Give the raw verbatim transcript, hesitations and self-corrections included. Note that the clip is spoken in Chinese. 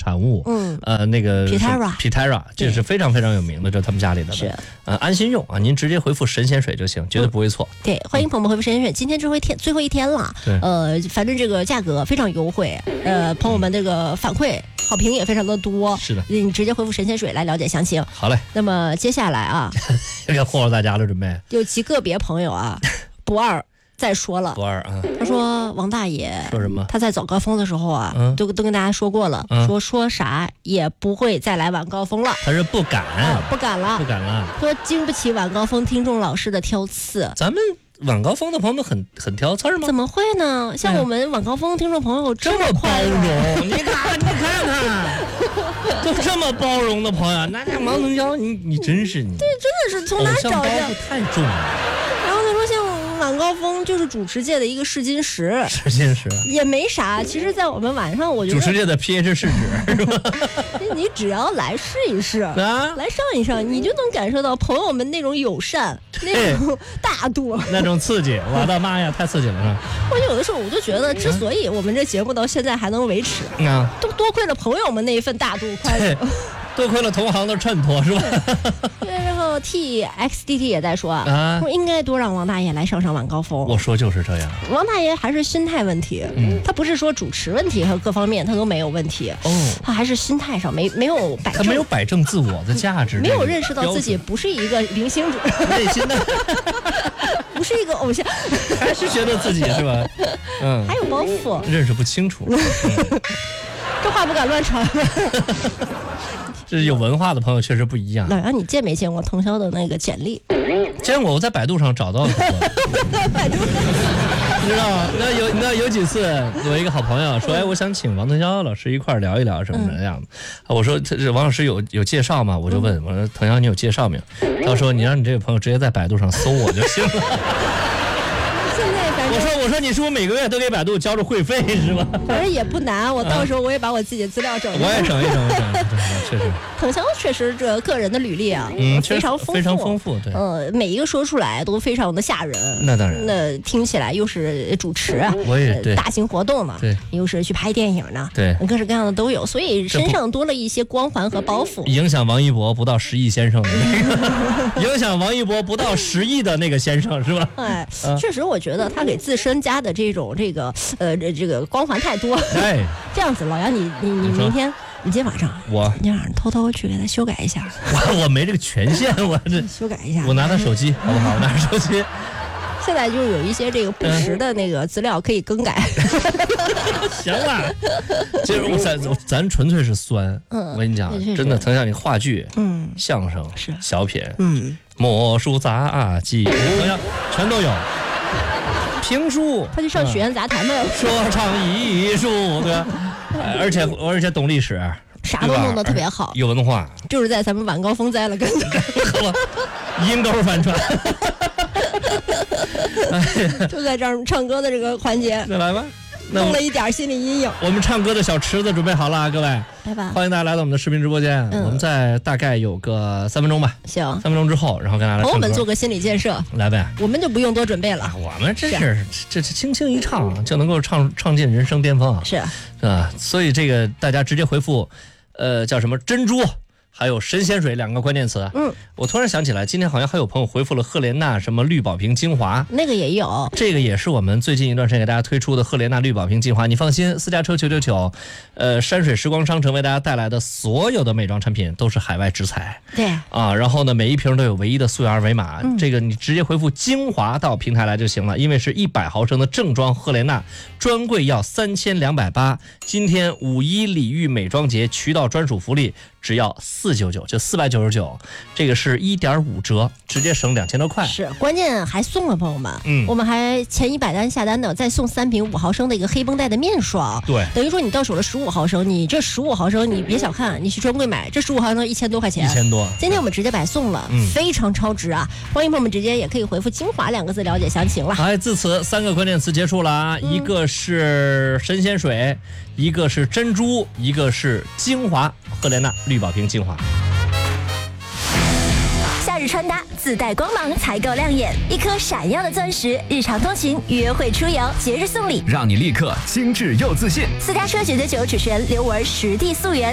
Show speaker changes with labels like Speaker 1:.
Speaker 1: 产物，
Speaker 2: 嗯，
Speaker 1: 呃，那个
Speaker 2: Pitera
Speaker 1: Pitera 这是非常非常有名的，这是他们家里的，
Speaker 2: 是
Speaker 1: 呃安心用啊，您直接回复神仙水就行，绝对不会错。
Speaker 2: 嗯、对，欢迎朋友们回复神仙水，今天最后一天最后一天了，
Speaker 1: 对，
Speaker 2: 呃，反正这个价格非常优惠，呃，朋友们这个反馈好评也非常的多，
Speaker 1: 是的，
Speaker 2: 你直接回复神仙水来了解详情。
Speaker 1: 好嘞，
Speaker 2: 那么接下来啊，
Speaker 1: 要霍霍大家了，准备
Speaker 2: 有极个别朋友啊，不二。再说了，
Speaker 1: 不二啊，
Speaker 2: 他说王大爷
Speaker 1: 说什么？
Speaker 2: 他在早高峰的时候啊，
Speaker 1: 嗯、
Speaker 2: 都都跟大家说过了，
Speaker 1: 嗯、
Speaker 2: 说说啥也不会再来晚高峰了。
Speaker 1: 他是不敢，
Speaker 2: 啊、不敢了，
Speaker 1: 不敢了。
Speaker 2: 说经不起晚高峰听众老师的挑刺。
Speaker 1: 咱们晚高峰的朋友们很很挑刺吗？
Speaker 2: 怎么会呢？像我们晚高峰听众朋友
Speaker 1: 这么包容，你看，你看看，都这么包容的朋友，那这王腾蛟，你你真是你，
Speaker 2: 对，真的是从哪找的？
Speaker 1: 太重了。
Speaker 2: 然后他说像。晚高峰就是主持界的一个试金石，
Speaker 1: 试金石
Speaker 2: 也没啥。其实，在我们晚上，我觉得
Speaker 1: 主持界的 pH 试纸是吧？
Speaker 2: 你只要来试一试，
Speaker 1: 啊，
Speaker 2: 来上一上，你就能感受到朋友们那种友善、那种大度、
Speaker 1: 那种刺激。我的妈呀，太刺激了！是吧？
Speaker 2: 我有的时候我就觉得，之所以我们这节目到现在还能维持，
Speaker 1: 啊，
Speaker 2: 都多亏了朋友们那一份大度宽容。
Speaker 1: 多亏了同行的衬托，是吧？
Speaker 2: 对，然后 T X D T 也在说
Speaker 1: 啊，
Speaker 2: 说应该多让王大爷来上上晚高峰。
Speaker 1: 我说就是这样，
Speaker 2: 王大爷还是心态问题，嗯，他不是说主持问题和各方面他都没有问题，
Speaker 1: 哦，
Speaker 2: 他还是心态上没没有摆正，
Speaker 1: 他没有摆正自我的价值，
Speaker 2: 没有认识到自己不是一个明星主，
Speaker 1: 内心的
Speaker 2: 不是一个偶像，
Speaker 1: 还是觉得自己是吧？嗯，
Speaker 2: 还有包袱，
Speaker 1: 认识不清楚，
Speaker 2: 嗯、这话不敢乱传。
Speaker 1: 这有文化的朋友确实不一样。
Speaker 2: 老杨，你见没见过腾霄的那个简历？
Speaker 1: 见过，我在百度上找到过。
Speaker 2: 百度
Speaker 1: 你知道吗？那有那有几次，我一个好朋友说：“哎，我想请王腾霄老师一块聊一聊什么的样子。嗯”我说：“这这王老师有有介绍吗？”我就问我说：“腾霄，你有介绍没有？”他说：“你让你这个朋友直接在百度上搜我就行了。”我说我说你是不是每个月都给百度交着会费是吧？
Speaker 2: 反正也不难，我到时候我也把我自己的资料整一整。
Speaker 1: 我也整一整，我整一整，确实。
Speaker 2: 腾霄确实这个人的履历啊，
Speaker 1: 嗯，
Speaker 2: 非常丰富，
Speaker 1: 非常丰富，对。
Speaker 2: 呃，每一个说出来都非常的吓人。
Speaker 1: 那当然。
Speaker 2: 那听起来又是主持啊，
Speaker 1: 我也对，
Speaker 2: 大型活动嘛，
Speaker 1: 对，
Speaker 2: 又是去拍电影呢，
Speaker 1: 对，
Speaker 2: 各式各样的都有，所以身上多了一些光环和包袱。
Speaker 1: 影响王一博不到十亿先生的那个，影响王一博不到十亿的那个先生是吧？
Speaker 2: 哎，确实，我觉得他给自身加的这种这个呃这这个光环太多。
Speaker 1: 哎，
Speaker 2: 这样子，老杨，你你你明天。你今天晚上，
Speaker 1: 我
Speaker 2: 今天晚上偷偷去给他修改一下。
Speaker 1: 我我没这个权限，我这
Speaker 2: 修改一下。
Speaker 1: 我拿他手机，好不好？我拿手机。
Speaker 2: 现在就有一些这个不实的那个资料可以更改。
Speaker 1: 行了，其实我咱咱纯粹是酸。嗯，我跟你讲，真的，腾霄你话剧、嗯，相声、
Speaker 2: 是
Speaker 1: 小品、
Speaker 2: 嗯，
Speaker 1: 魔术杂技，腾霄全都有。评书，
Speaker 2: 他去上曲苑杂谈嘛，
Speaker 1: 说唱艺术，对吧？而且而且懂历史，
Speaker 2: 啥都弄得特别好，
Speaker 1: 有文化，
Speaker 2: 就是在咱们晚高峰栽了跟头，
Speaker 1: 阴沟反串，
Speaker 2: 就在这儿唱歌的这个环节，
Speaker 1: 再来吧，
Speaker 2: 弄了一点心理阴影。
Speaker 1: 我们唱歌的小池子准备好了，各位，
Speaker 2: 来吧，
Speaker 1: 欢迎大家来到我们的视频直播间。嗯、我们在大概有个三分钟吧，
Speaker 2: 行，
Speaker 1: 三分钟之后，然后跟大家来唱歌，
Speaker 2: 朋友们做个心理建设，
Speaker 1: 来呗，
Speaker 2: 我们就不用多准备了，
Speaker 1: 我们这是这是轻轻一唱就能够唱唱进人生巅峰，
Speaker 2: 是
Speaker 1: 啊，所以这个大家直接回复，呃，叫什么珍珠。还有神仙水两个关键词，嗯，我突然想起来，今天好像还有朋友回复了赫莲娜什么绿宝瓶精华，
Speaker 2: 那个也有，
Speaker 1: 这个也是我们最近一段时间给大家推出的赫莲娜绿宝瓶精华。你放心，私家车九九九，呃，山水时光商城为大家带来的所有的美妆产品都是海外直采，
Speaker 2: 对
Speaker 1: 啊，然后呢，每一瓶都有唯一的溯源二维码，嗯、这个你直接回复精华到平台来就行了，因为是一百毫升的正装赫莲娜，专柜要三千两百八，今天五一礼遇美妆节渠道专属福利。只要四九九，就四百九十九，这个是一点五折，直接省两千多块。
Speaker 2: 是，关键还送了朋友们，嗯，我们还前一百单下单的，再送三瓶五毫升的一个黑绷带的面霜。
Speaker 1: 对，
Speaker 2: 等于说你到手了十五毫升，你这十五毫升你别小看，你去专柜买这十五毫升一千多块钱，
Speaker 1: 一千多。
Speaker 2: 今天我们直接白送了，嗯，非常超值啊！欢迎朋友们直接也可以回复精华两个字了解详情了。
Speaker 1: 哎，自此三个关键词结束了啊，嗯、一个是神仙水，一个是珍珠，一个是精华，赫莲娜绿宝瓶精华。
Speaker 3: 夏日穿搭自带光芒，才够亮眼。一颗闪耀的钻石，日常通勤、约会出游、节日送礼，
Speaker 4: 让你立刻精致又自信。
Speaker 3: 私家车九九九主持人刘文实地溯源。